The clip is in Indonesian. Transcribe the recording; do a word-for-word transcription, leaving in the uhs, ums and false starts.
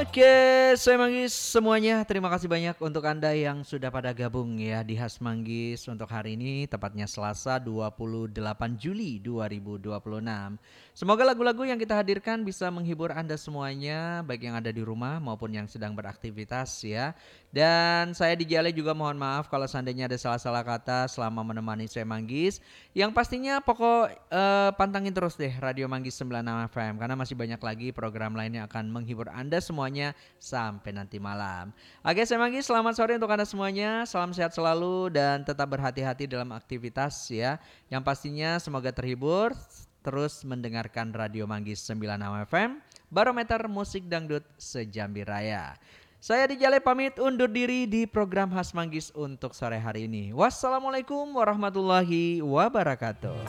Oke, saya Manggis semuanya. Terima kasih banyak untuk Anda yang sudah pada gabung ya di Has Manggis untuk hari ini, tepatnya Selasa dua puluh delapan Juli dua ribu dua puluh enam. Semoga lagu-lagu yang kita hadirkan bisa menghibur Anda semuanya, baik yang ada di rumah maupun yang sedang beraktivitas ya. Dan saya di Jale juga mohon maaf kalau seandainya ada salah-salah kata selama menemani saya Manggis. Yang pastinya pokok eh, pantangin terus deh Radio Manggis sembilan puluh enam F M karena masih banyak lagi program lain yang akan menghibur Anda semuanya sampai nanti malam. Oke, saya Manggis selamat sore untuk Anda semuanya. Salam sehat selalu dan tetap berhati-hati dalam aktivitas ya. Yang pastinya semoga terhibur terus mendengarkan Radio Manggis sembilan puluh enam F M, barometer musik dangdut sejambi raya. Saya di Jale pamit undur diri di program Has Manggis untuk sore hari ini. Wassalamualaikum warahmatullahi wabarakatuh.